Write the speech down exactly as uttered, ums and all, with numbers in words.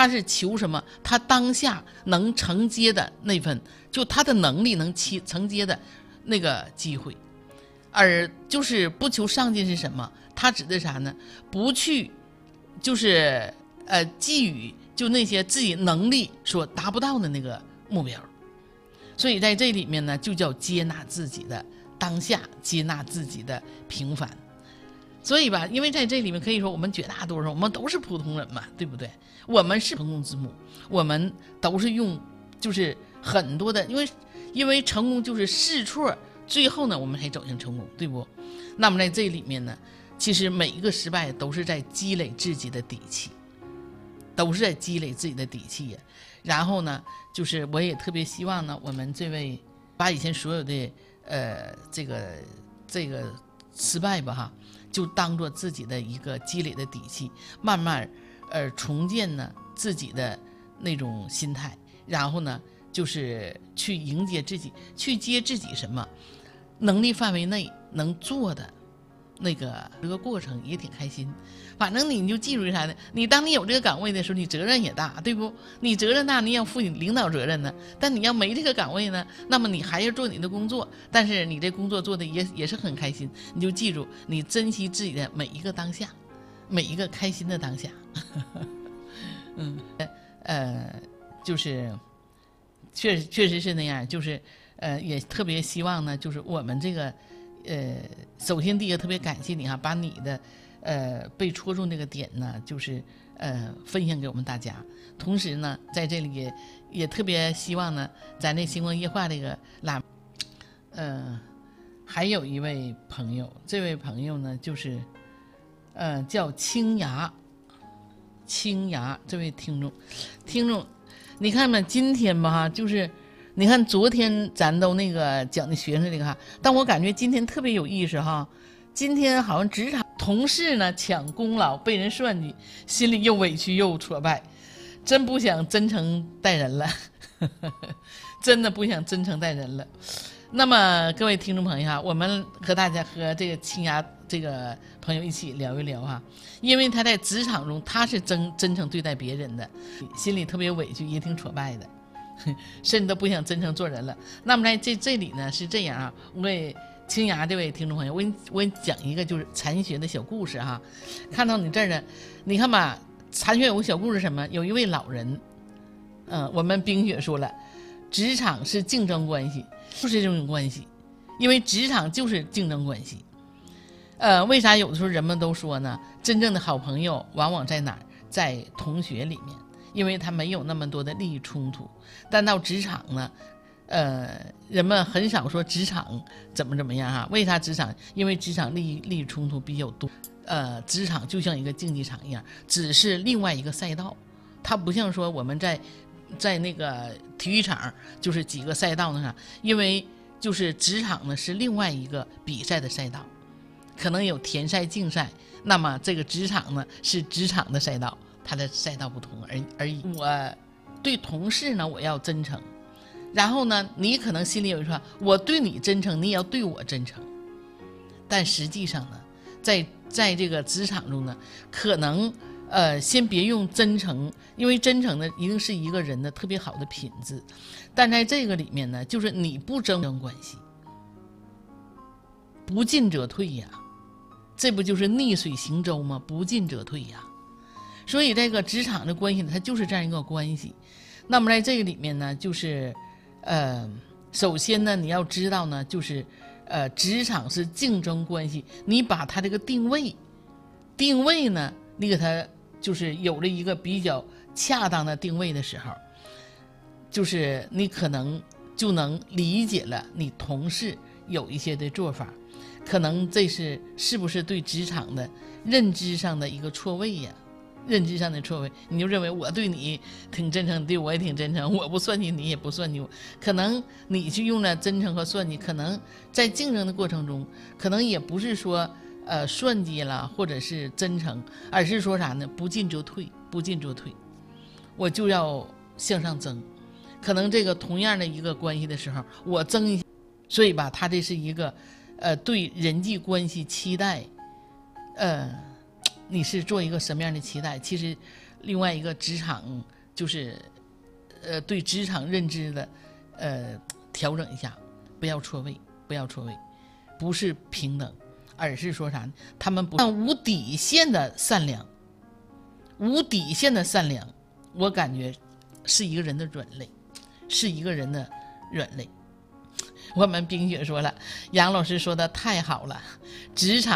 他是求什么？他当下能承接的那份，就他的能力能承接的那个机会，而就是不求上进是什么？他指的啥呢？不去就是呃寄予就那些自己能力所达不到的那个目标。所以在这里面呢，就叫接纳自己的当下，接纳自己的平凡。所以吧，因为在这里面可以说我们绝大多数我们都是普通人嘛，对不对？我们是成功之母，我们都是用就是很多的，因为因为成功就是试错，最后呢我们才走向成功，对不？那么在这里面呢，其实每一个失败都是在积累自己的底气，都是在积累自己的底气呀。然后呢，就是我也特别希望呢，我们这位把以前所有的呃这个这个失败吧哈，就当做自己的一个积累的底气，慢慢呃重建呢自己的那种心态，然后呢就是去迎接自己，去接自己什么能力范围内能做的那个这个过程也挺开心。反正你就记住啥呢？你当你有这个岗位的时候，你责任也大，对不？你责任大，你要负你领导责任呢。但你要没这个岗位呢，那么你还要做你的工作，但是你这工作做的也也是很开心。你就记住，你珍惜自己的每一个当下，每一个开心的当下。嗯，呃，就是确实确实是那样，就是呃，也特别希望呢，就是我们这个。呃，首先第一个特别感谢你哈，把你的呃被戳中这个点呢，就是呃分享给我们大家。同时呢，在这里也也特别希望呢，咱这星光夜话这个栏，呃，还有一位朋友，这位朋友呢就是呃叫青芽，青芽这位听众，听众，你看吧，今天吧哈，就是。你看昨天咱都那个讲的学生这个哈，但我感觉今天特别有意思哈。今天好像职场同事呢抢功劳被人算计，心里又委屈又挫败，真不想真诚待人了，真的不想真诚待人了。那么各位听众朋友哈，我们和大家和这个青芽这个朋友一起聊一聊哈，因为他在职场中他是真真诚对待别人的，心里特别委屈也挺挫败的。甚至都不想真诚做人了。那么在这这里呢是这样啊，我给青芽这位听众朋友，我给你我给你讲一个就是禅学的小故事哈。看到你这儿呢，你看吧，禅学有个小故事什么？有一位老人，嗯，我们冰雪说了，职场是竞争关系，就是这种关系，因为职场就是竞争关系。呃，为啥有的时候人们都说呢？真正的好朋友往往在哪儿？在同学里面。因为他没有那么多的利益冲突，但到职场呢，呃，人们很少说职场怎么怎么样哈。为啥职场？因为职场利益利益冲突比较多，呃，职场就像一个竞技场一样，只是另外一个赛道，它不像说我们在在那个体育场就是几个赛道呢，因为就是职场呢是另外一个比赛的赛道，可能有田赛、竞赛，那么这个职场呢是职场的赛道。他的赛道不同而而已。我对同事呢，我要真诚，然后呢，你可能心里有一说，我对你真诚，你也要对我真诚。但实际上呢，在在这个职场中呢，可能呃，先别用真诚，因为真诚呢，一定是一个人的特别好的品质。但在这个里面呢，就是你不争关系，不进则退呀，这不就是逆水行舟吗？不进则退呀。所以这个职场的关系呢，它就是这样一个关系。那么在这个里面呢，就是呃，首先呢，你要知道呢，就是呃，职场是竞争关系，你把它这个定位定位呢，你给它就是有了一个比较恰当的定位的时候，就是你可能就能理解了你同事有一些的做法，可能这是是不是对职场的认知上的一个错位呀？认知上的错位，你就认为我对你挺真诚，对我也挺真诚，我不算计你也不算计我，可能你去用了真诚和算计，可能在竞争的过程中，可能也不是说呃算计了或者是真诚，而是说啥呢？不进则退，不进则退，我就要向上增。可能这个同样的一个关系的时候，我增一下，所以吧，他这是一个呃对人际关系期待，呃。你是做一个什么样的期待？其实另外一个职场就是呃对职场认知的呃调整一下，不要错位，不要错位，不是平等，而是说啥呢？他们不无底线的善良，无底线的善良，我感觉是一个人的软肋，是一个人的软肋。我们冰雪说了，杨老师说的太好了，职场